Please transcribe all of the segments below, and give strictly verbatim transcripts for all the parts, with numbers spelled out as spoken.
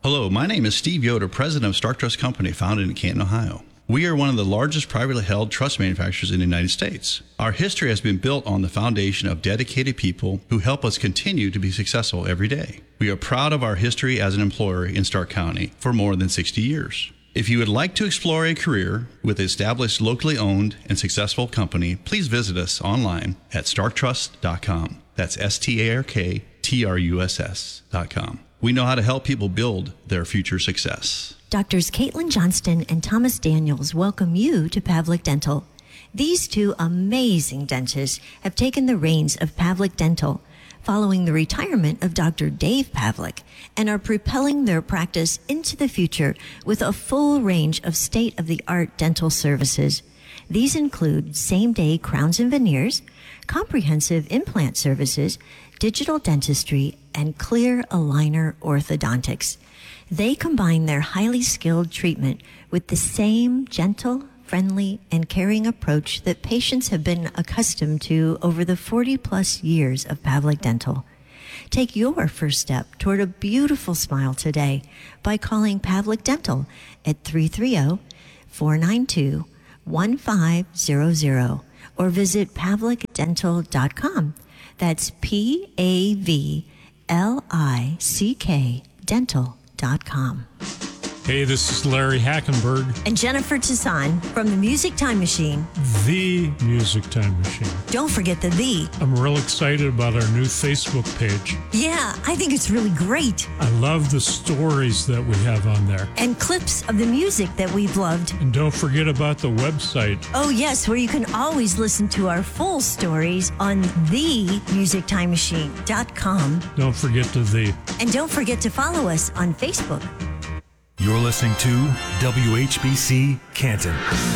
Hello, my name is Steve Yoder, president of Stark Trust Company, founded in Canton, Ohio. We are one of the largest privately held trust manufacturers in the United States. Our history has been built on the foundation of dedicated people who help us continue to be successful every day. We are proud of our history as an employer in Stark County for more than sixty years. If you would like to explore a career with an established, locally owned, and successful company, please visit us online at stark trust dot com. That's S T A R K T R U S S dot com. We know how to help people build their future success. Doctors Caitlin Johnston and Thomas Daniels welcome you to Pavlik Dental. These two amazing dentists have taken the reins of Pavlik Dental following the retirement of Doctor Dave Pavlik and are propelling their practice into the future with a full range of state-of-the-art dental services. These include same-day crowns and veneers, comprehensive implant services, digital dentistry, and clear aligner orthodontics. They combine their highly skilled treatment with the same gentle, friendly, and caring approach that patients have been accustomed to over the forty plus years of Pavlik Dental. Take your first step toward a beautiful smile today by calling Pavlik Dental at three three zero, four nine two, one five zero zero or visit pavlik dental dot com. That's P A V L I C K dental dot com. Hey, this is Larry Hackenberg. And Jennifer Toussaint from the Music Time Machine. The Music Time Machine. Don't forget the the. I'm real excited about our new Facebook page. Yeah, I think it's really great. I love the stories that we have on there. And clips of the music that we've loved. And don't forget about the website. Oh, yes, where you can always listen to our full stories on the music time machine dot com. Don't forget to the. And don't forget to follow us on Facebook. You're listening to W H B C Canton.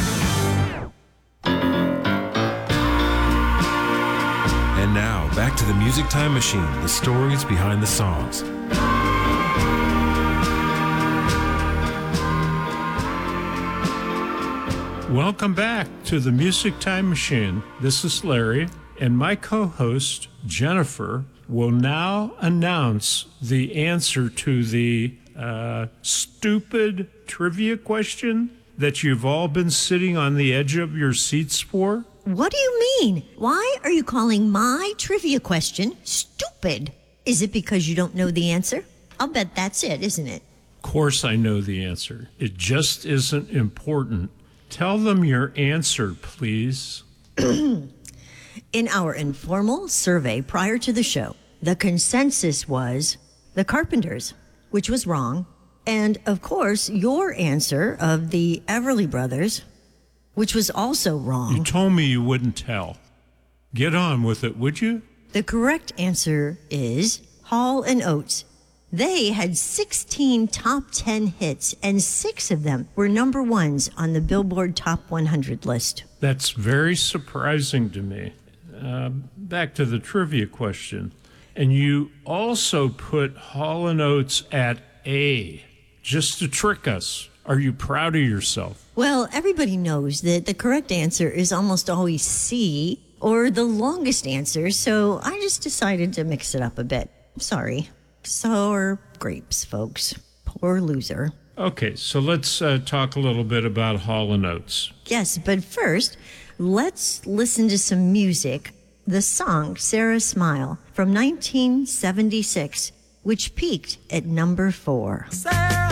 And now, back to the Music Time Machine, the stories behind the songs. Welcome back to the Music Time Machine. This is Larry, and my co-host, Jennifer, will now announce the answer to the Uh, stupid trivia question that you've all been sitting on the edge of your seats for? What do you mean? Why are you calling my trivia question stupid? Is it because you don't know the answer? I'll bet that's it, isn't it? Of course I know the answer. It just isn't important. Tell them your answer, please. In our informal survey prior to the show, the consensus was the Carpenters, which was wrong. And, of course, your answer of the Everly Brothers, which was also wrong. You told me you wouldn't tell. Get on with it, would you? The correct answer is Hall and Oates. They had sixteen top ten hits, and six of them were number ones on the Billboard Top one hundred list. That's very surprising to me. Uh, back to the trivia question. And you also put Hall and Oates at A, just to trick us. Are you proud of yourself? Well, everybody knows that the correct answer is almost always C, or the longest answer, so I just decided to mix it up a bit. Sorry. Sour grapes, folks. Poor loser. Okay, so let's uh, talk a little bit about Hall and Oates. Yes, but first, let's listen to some music. The song Sarah Smile from nineteen seventy-six, which peaked at number four. Sarah.